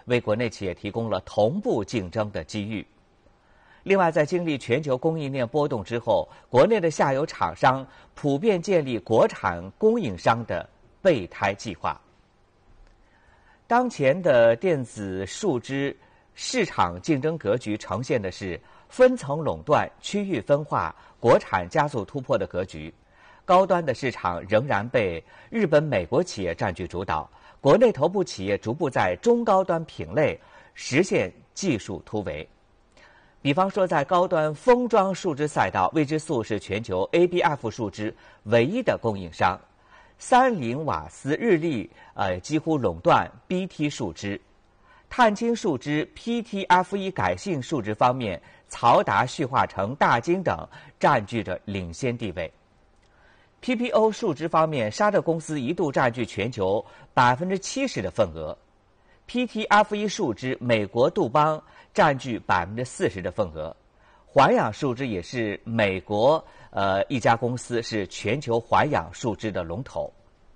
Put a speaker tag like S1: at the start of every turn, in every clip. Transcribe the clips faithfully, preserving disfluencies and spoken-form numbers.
S1: 为国内企业提供了同步竞争的机遇。另外，在经历全球供应链波动之后，国内的下游厂商普遍建立国产供应商的备胎计划。当前的电子树脂市场竞争格局呈现的是分层垄断、区域分化、国产加速突破的格局。高端的市场仍然被日本、美国企业占据主导，国内头部企业逐步在中高端品类实现技术突围。比方说，在高端封装树脂赛道，未知素是全球 A B F 树脂唯一的供应商，三菱瓦斯、日立呃几乎垄断 B T 树脂。碳氢树脂 P T F 一 改性树脂方面，曹达、旭化成、大金等占据着领先地位。P P O 树脂方面，沙特公司一度占据全球百分之七十的份额。P T F 一 树脂，美国杜邦占据百分之四十的份额。环氧树脂也是美国呃一家公司，是全球环氧树脂的龙头。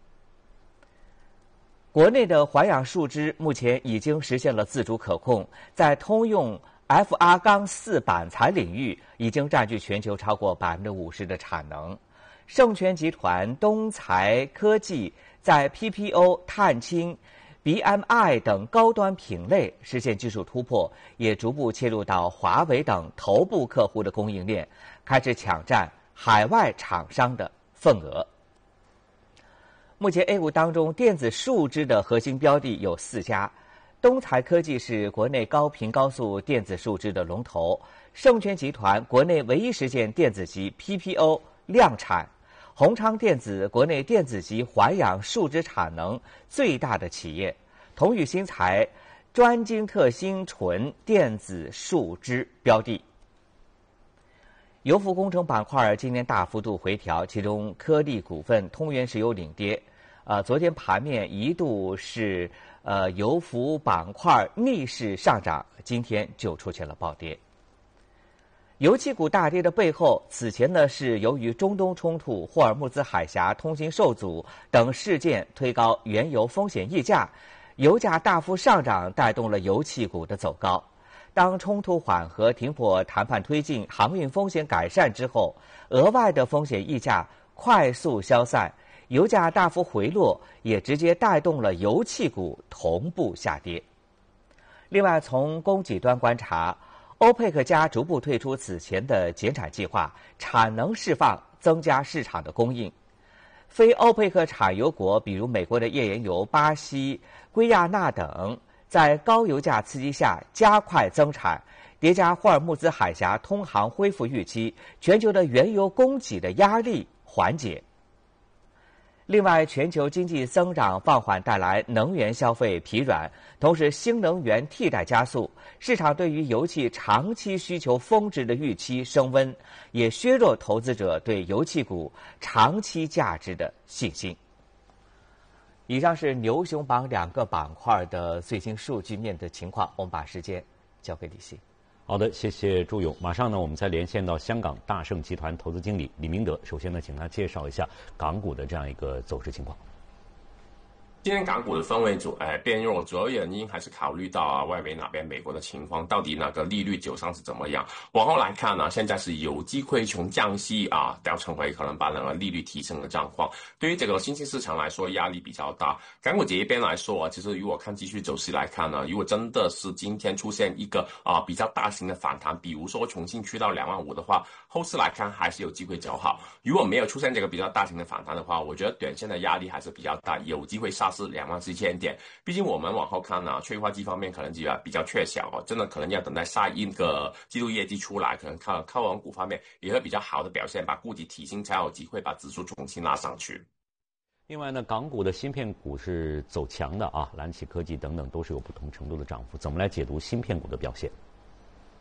S1: 国内的环氧树脂目前已经实现了自主可控，在通用 F R 四 板材领域已经占据全球超过百分之五十的产能。盛全集团、东材科技在 P P O、碳氢、B M I 等高端品类实现技术突破，也逐步切入到华为等头部客户的供应链，开始抢占海外厂商的份额。目前 A 股当中，电子树脂的核心标的有四家，东材科技是国内高频高速电子树脂的龙头，盛全集团国内唯一实现电子级 P P O 量产，宏昌电子国内电子级环氧树脂产能最大的企业，同宇新材专精特新纯电子树脂标的。油服工程板块今年大幅度回调，其中科力股份、通源石油领跌。呃，昨天盘面一度是呃油服板块逆势上涨，今天就出现了暴跌。油气股大跌的背后，此前呢是由于中东冲突、霍尔木兹海峡通行受阻等事件推高原油风险溢价，油价大幅上涨，带动了油气股的走高。当冲突缓和、停火谈判推进、航运风险改善之后，额外的风险溢价快速消散，油价大幅回落，也直接带动了油气股同步下跌。另外，从供给端观察，欧佩克加逐步退出此前的减产计划，产能释放，增加市场的供应。非欧佩克产油国，比如美国的页岩油、巴西、圭亚那等，在高油价刺激下加快增产，叠加霍尔木兹海峡通航恢复预期，全球的原油供给的压力缓解。另外，全球经济增长放缓带来能源消费疲软，同时新能源替代加速，市场对于油气长期需求峰值的预期升温，也削弱投资者对油气股长期价值的信心。以上是牛熊榜两个板块的最新数据面的情况，我们把时间交给李欣。
S2: 好的，谢谢朱勇。马上呢，我们再连线到香港大盛集团投资经理李明德。首先呢，请他介绍一下港股的这样一个走势情况。
S3: 今天港股的氛围主呃变弱，主要原因还是考虑到啊外围那边美国的情况，到底那个利率走向是怎么样？往后来看呢，现在是有机会从降息啊调成为可能把那个利率提升的状况。对于这个新兴市场来说，压力比较大。港股这一边来说啊，其实如果看继续走势来看呢，如果真的是今天出现一个啊比较大型的反弹，比如说重新去到两万五的话，后市来看还是有机会走好。如果没有出现这个比较大型的反弹的话，我觉得短线的压力还是比较大，有机会杀是两万四千点，毕竟我们往后看呢、啊，催化剂方面可能比较比较缺小哦，真的可能要等待下一个季度业绩出来，可能靠靠网股方面也会比较好的表现，把估值提升，才有机会把指数重新拉上去。
S2: 另外呢，港股的芯片股是走强的啊，蓝旗科技等等都是有不同程度的涨幅，怎么来解读芯片股的表现？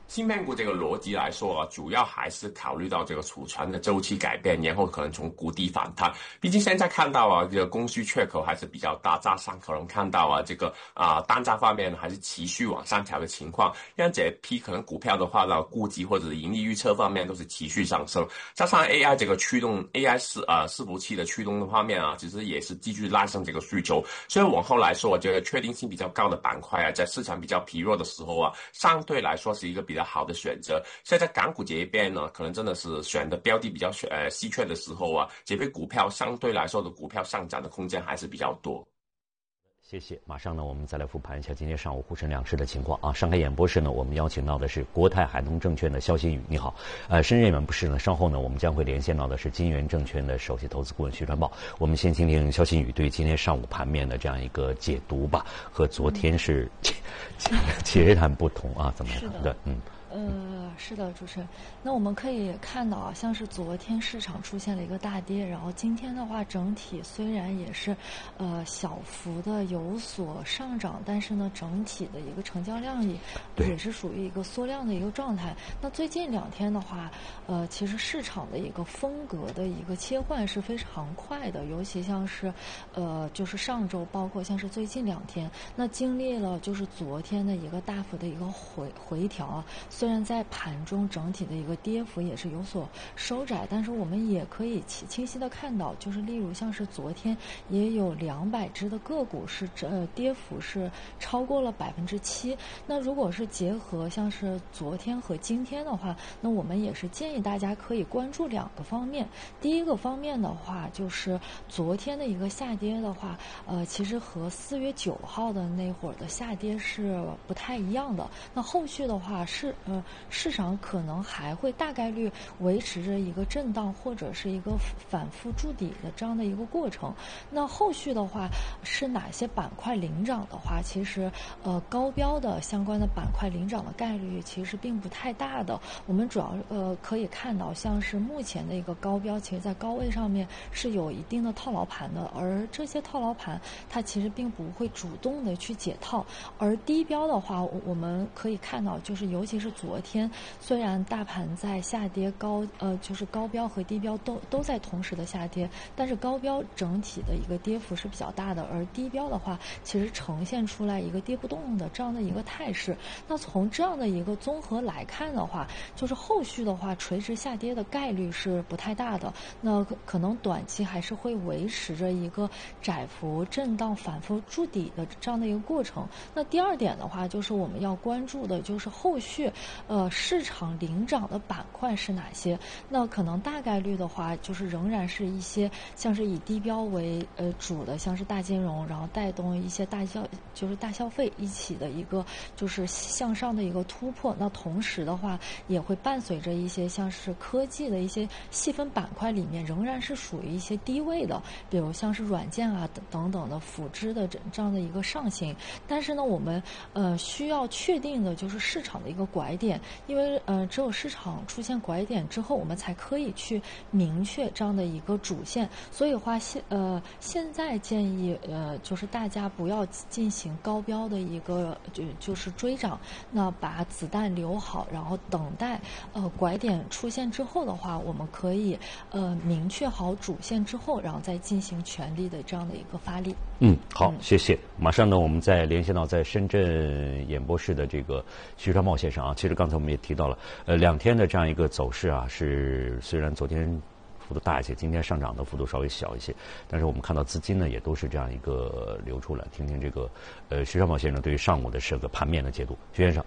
S3: 芯片股这个逻辑来说啊，主要还是考虑到这个储存的周期改变，然后可能从谷底反弹。毕竟现在看到啊，这个供需缺口还是比较大，加上可能看到啊，这个啊、呃、单价方面还是持续往上调的情况，让这批可能股票的话呢，估值或者盈利预测方面都是持续上升。加上 A I 这个驱动 A I 伺啊伺服器的驱动的方面啊，其实也是继续拉升这个需求。所以往后来说，我觉得确定性比较高的板块啊，在市场比较疲弱的时候啊，相对来说是一个比较好的选择。现在港股这一边呢，可能真的是选的标的比较呃稀缺的时候啊，这批股票相对来说的股票上涨的空间还是比较多。
S2: 谢谢。马上呢，我们再来复盘一下今天上午沪深两市的情况啊。上海演播室呢，我们邀请到的是国泰海通证券的肖新宇，你好。呃，深圳演播室呢，稍后呢，我们将会连线到的是金源证券的首席投资顾问徐传宝。我们先听听肖新宇对今天上午盘面的这样一个解读吧，和昨天是截然不同啊，怎么样？对，嗯。
S4: 呃，是的，主持人。那我们可以看到啊，像是昨天市场出现了一个大跌，然后今天的话，整体虽然也是，呃，小幅的有所上涨，但是呢，整体的一个成交量也也是属于一个缩量的一个状态。那最近两天的话，呃，其实市场的一个风格的一个切换是非常快的，尤其像是，呃，就是上周，包括像是最近两天，那经历了就是昨天的一个大幅的一个回回调啊。虽然在盘中整体的一个跌幅也是有所收窄，但是我们也可以清晰的看到，就是例如像是昨天也有两百只的个股是呃跌幅是超过了百分之七。那如果是结合像是昨天和今天的话，那我们也是建议大家可以关注两个方面。第一个方面的话，就是昨天的一个下跌的话，呃，其实和四月九号的那会儿的下跌是不太一样的。那后续的话是。呃，市场可能还会大概率维持着一个震荡或者是一个反复筑底的这样的一个过程。那后续的话是哪些板块领涨的话，其实呃高标的相关的板块领涨的概率其实并不太大的。我们主要呃可以看到，像是目前的一个高标，其实在高位上面是有一定的套牢盘的，而这些套牢盘它其实并不会主动的去解套。而低标的话，我们可以看到，就是尤其是昨天虽然大盘在下跌，高呃就是高标和低标都都在同时的下跌，但是高标整体的一个跌幅是比较大的，而低标的话其实呈现出来一个跌不动的这样的一个态势。那从这样的一个综合来看的话，就是后续的话垂直下跌的概率是不太大的，那可能短期还是会维持着一个窄幅震荡反复筑底的这样的一个过程。那第二点的话，就是我们要关注的就是后续呃，市场领涨的板块是哪些？那可能大概率的话，就是仍然是一些像是以低标为呃主的，像是大金融，然后带动一些大消就是大消费一起的一个就是向上的一个突破。那同时的话，也会伴随着一些像是科技的一些细分板块里面，仍然是属于一些低位的，比如像是软件啊等等的辅之的这这样的一个上行。但是呢，我们呃需要确定的就是市场的一个拐点，因为呃只有市场出现拐点之后，我们才可以去明确这样的一个主线。所以的话现呃现在建议呃就是大家不要进行高标的一个就就是追涨，那把子弹留好，然后等待呃拐点出现之后的话，我们可以呃明确好主线之后，然后再进行全力的这样的一个发力。
S2: 嗯，好，谢谢。马上呢，我们再连线到在深圳演播室的这个徐传茂先生啊。其实刚才我们也提到了，呃，两天的这样一个走势啊，是虽然昨天幅度大一些，今天上涨的幅度稍微小一些，但是我们看到资金呢也都是这样一个流出来。听听这个呃徐传茂先生对于上午的这个盘面的解读，徐先生。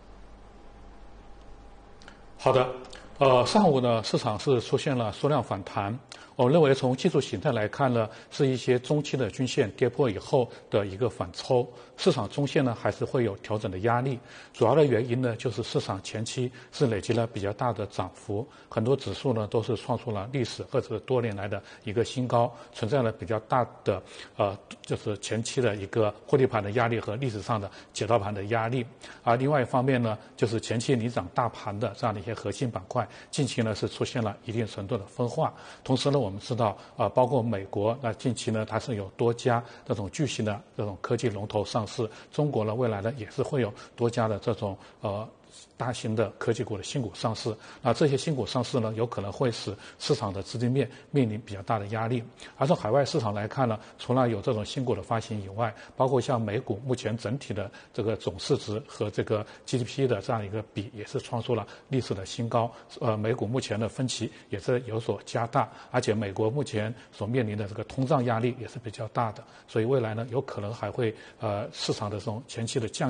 S5: 好的，呃，上午呢市场是出现了缩量反弹。我认为从技术形态来看呢，是一些中期的均线跌破以后的一个反抽，市场中线呢还是会有调整的压力。主要的原因呢，就是市场前期是累积了比较大的涨幅，很多指数呢都是创出了历史或者多年来的一个新高，存在了比较大的呃就是前期的一个获利盘的压力和历史上的解套盘的压力。而另外一方面呢，就是前期领涨大盘的这样的一些核心板块，近期呢是出现了一定程度的分化。同时呢，我们知道，呃，包括美国，那近期呢，它是有多家这种巨型的这种科技龙头上市。中国呢，未来呢，也是会有多家的这种呃大型的科技股的新股上市，那这些新股上市呢，有可能会使市场的资金面面临比较大的压力。而从海外市场来看呢，除了有这种新股的发行以外，包括像美股目前整体的这个总市值和这个 G D P 的这样一个比，也是创出了历史的新高。呃，美股目前的分歧也是有所加大，而且美国目前所面临的这个通胀压力也是比较大的，所以未来呢，有可能还会呃市场的这种前期的降